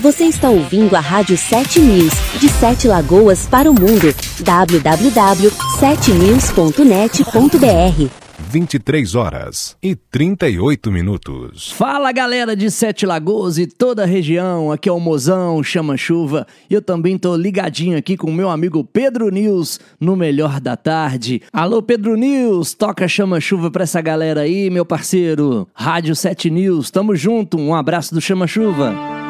Você está ouvindo a Rádio 7 News, de 7 Lagoas para o mundo. www.7news.net.br 23h38. Fala, galera de Sete Lagoas e toda a região, aqui é o Mozão, Chama Chuva, e eu também tô ligadinho aqui com o meu amigo Pedro News, no Melhor da Tarde. Alô, Pedro News, toca Chama Chuva pra essa galera aí, meu parceiro. Rádio 7 News, tamo junto, um abraço do Chama Chuva.